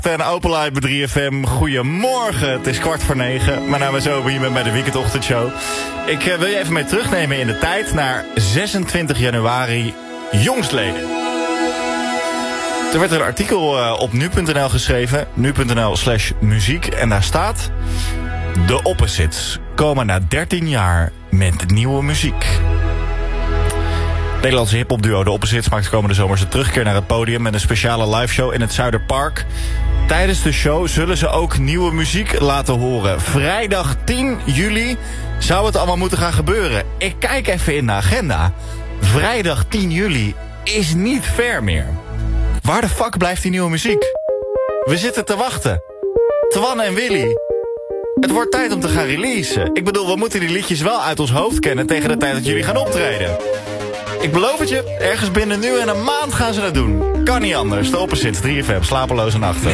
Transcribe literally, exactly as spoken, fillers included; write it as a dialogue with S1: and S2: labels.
S1: En Openlight bij drie F M. Goedemorgen, het is kwart voor negen. Mijn naam is Obi, je bent bij de Weekendochtendshow. Ik uh, wil je even mee terugnemen in de tijd naar zesentwintig januari, jongstleden. Er werd een artikel uh, op nu punt n l geschreven, nu punt n l slash muziek. En daar staat: de Opposites komen na dertien jaar met nieuwe muziek. Nederlandse hiphopduo De Opposites maakt komende zomer zijn terugkeer naar het podium met een speciale liveshow in het Zuiderpark. Tijdens de show zullen ze ook nieuwe muziek laten horen. Vrijdag tien juli zou het allemaal moeten gaan gebeuren. Ik kijk even in de agenda. Vrijdag tien juli is niet ver meer. Waar de fuck blijft die nieuwe muziek? We zitten te wachten. Twan en Willy. Het wordt tijd om te gaan releasen. Ik bedoel, we moeten die liedjes wel uit ons hoofd kennen tegen de tijd dat jullie gaan optreden. Ik beloof het je, ergens binnen nu en een maand gaan ze dat doen. Kan niet anders. De Opposites, drie F M, slapeloze nachten.